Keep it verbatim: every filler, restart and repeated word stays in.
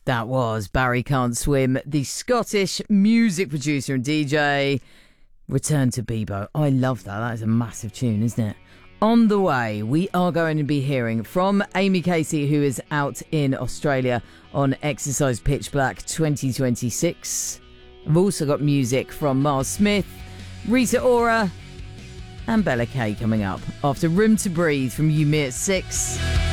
That was Barry Can't Swim, the Scottish music producer and D J. Return to Bebo. I love that. That is a massive tune, isn't it? On the way, we are going to be hearing from Amy Casey, who is out in Australia on Exercise Pitch Black twenty twenty-six. I've also got music from Miles Smith, Rita Ora, and Bella Kay coming up after Room to Breathe from You Me at Six.